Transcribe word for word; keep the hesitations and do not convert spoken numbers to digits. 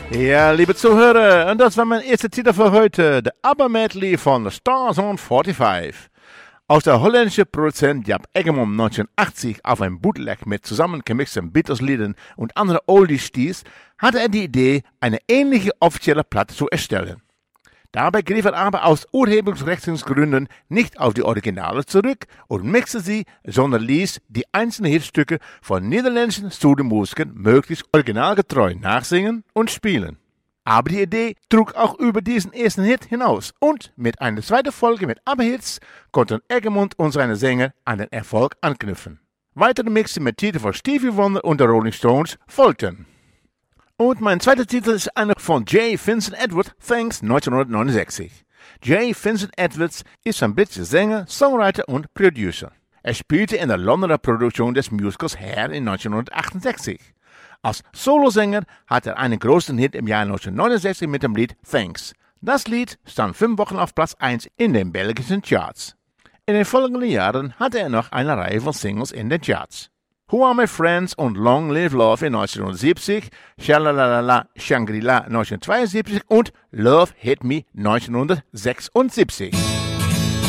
Ja, liebe Zuhörer, und das war mein erster Titel für heute, der ABBA-Medley von The Stars on forty-five. Aus der holländische Produzent Jaap Eggermond neunzehnhundertachtzig auf ein Bootleg mit zusammengemixten Beatles-Liedern und anderen Oldies stieß, hatte er die Idee, eine ähnliche offizielle Platte zu erstellen. Dabei griff er aber aus Urheberrechtsgründen nicht auf die Originale zurück und mixte sie, sondern ließ die einzelnen Hitstücke von niederländischen Studiomusikern möglichst originalgetreu nachsingen und spielen. Aber die Idee trug auch über diesen ersten Hit hinaus und mit einer zweiten Folge mit ABBA-Hits konnten Eggermond und seine Sänger an den Erfolg anknüpfen. Weitere Mixen mit Titeln von Stevie Wonder und der Rolling Stones folgten. Und mein zweiter Titel ist einer von J. Vincent Edwards, Thanks, neunzehnhundertneunundsechzig. J. Vincent Edwards ist ein britischer Sänger, Songwriter und Producer. Er spielte in der Londoner Produktion des Musicals Hair in neunzehnhundertachtundsechzig. Als Solosänger hat er einen großen Hit im Jahr neunzehnhundertneunundsechzig mit dem Lied Thanks. Das Lied stand fünf Wochen auf Platz eins in den belgischen Charts. In den folgenden Jahren hatte er noch eine Reihe von Singles in den Charts. Who Are My Friends und Long Live Love in neunzehnhundertsiebzig, Shalalala Shangri-La neunzehnhundertzweiundsiebzig und Love Hit Me neunzehnhundertsechsundsiebzig.